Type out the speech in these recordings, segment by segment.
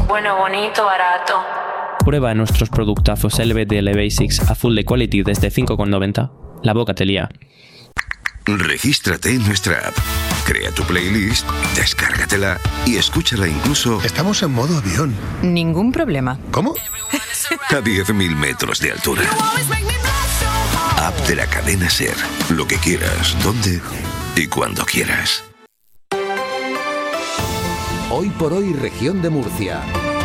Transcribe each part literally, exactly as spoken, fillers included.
Bueno, bonito, barato. Prueba nuestros productazos L B D L Basics a full de quality desde cinco con noventa. La boca te lía. Regístrate en nuestra app, crea tu playlist, descárgatela y escúchala incluso... Estamos en modo avión. Ningún problema. ¿Cómo? A diez mil metros de altura. App de la cadena SER. Lo que quieras, donde y cuando quieras. Hoy por hoy, región de Murcia.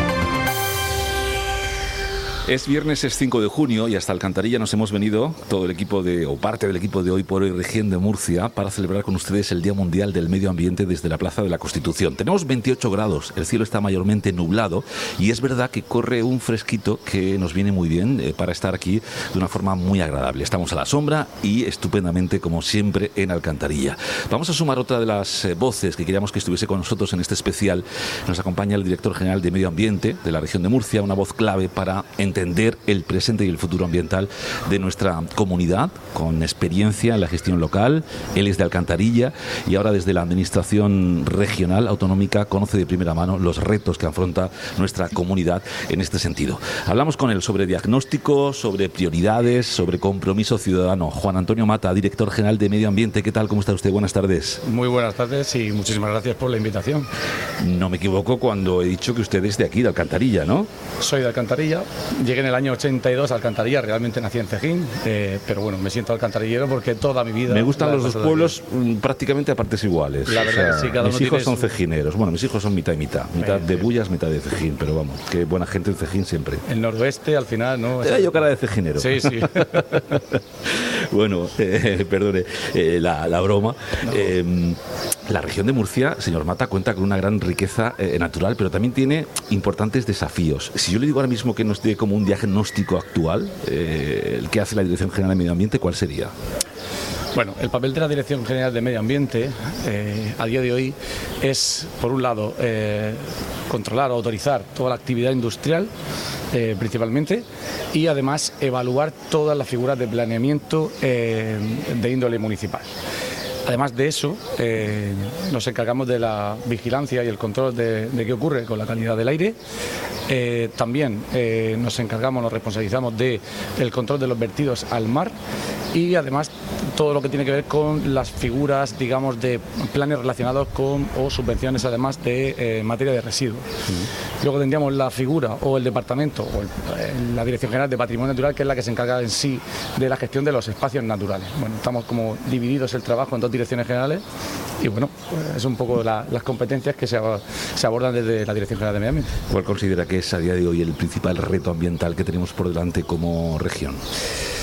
Es viernes, es cinco de junio y hasta Alcantarilla nos hemos venido, todo el equipo de, o parte del equipo de Hoy por Hoy Región de Murcia, para celebrar con ustedes el Día Mundial del Medio Ambiente desde la Plaza de la Constitución. Tenemos veintiocho grados, el cielo está mayormente nublado y es verdad que corre un fresquito que nos viene muy bien eh, para estar aquí de una forma muy agradable. Estamos a la sombra y estupendamente, como siempre, en Alcantarilla. Vamos a sumar otra de las eh, voces que queríamos que estuviese con nosotros en este especial. Nos acompaña el director general de Medio Ambiente de la Región de Murcia, una voz clave para entender el presente y el futuro ambiental de nuestra comunidad, con experiencia en la gestión local. Él es de Alcantarilla y ahora desde la Administración Regional Autonómica conoce de primera mano los retos que afronta nuestra comunidad en este sentido. Hablamos con él sobre diagnóstico, sobre prioridades, sobre compromiso ciudadano. Juan Antonio Mata, director general de Medio Ambiente. ¿Qué tal? ¿Cómo está usted? Buenas tardes. Muy buenas tardes y muchísimas gracias por la invitación. No me equivoco cuando he dicho que usted es de aquí, de Alcantarilla, ¿no? Soy de Alcantarilla. Llegué en el año ochenta y dos a Alcantarilla, realmente nací en Cejín, eh, pero bueno, me siento alcantarillero porque toda mi vida... Me gustan los dos pueblos aquí, prácticamente a partes iguales. La verdad, o sea, que sí, cada mis uno hijos son su... cejineros, bueno, mis hijos son mitad y mitad, mitad eh, de Bullas, mitad de Cejín, pero vamos, qué buena gente en Cejín siempre. El noroeste, al final, ¿no? Era yo cara de cejinero. Sí, sí. Bueno, eh, perdone eh, la, la broma. No. Eh, la región de Murcia, señor Mata, cuenta con una gran riqueza eh, natural, pero también tiene importantes desafíos. Si yo le digo ahora mismo que nos dé como un diagnóstico actual, eh, el que hace la Dirección General de Medio Ambiente, ¿cuál sería? Bueno, el papel de la Dirección General de Medio Ambiente eh, a día de hoy es, por un lado, eh, controlar o autorizar toda la actividad industrial, eh, principalmente, y además evaluar todas las figuras de planeamiento eh, de índole municipal. Además de eso, eh, nos encargamos de la vigilancia y el control de, de qué ocurre con la calidad del aire. Eh, también eh, nos encargamos, nos responsabilizamos del control de los vertidos al mar y además todo lo que tiene que ver con las figuras, digamos, de planes relacionados con o subvenciones además de eh, materia de residuos. Uh-huh. Luego tendríamos la figura o el departamento o el, eh, la Dirección General de Patrimonio Natural, que es la que se encarga en sí de la gestión de los espacios naturales. Bueno, estamos como divididos el trabajo en dos direcciones generales y bueno, pues es un poco la, las competencias que se, se abordan desde la Dirección General de Medio Ambiente. ¿Cuál considera que es a día de hoy el principal reto ambiental que tenemos por delante como región?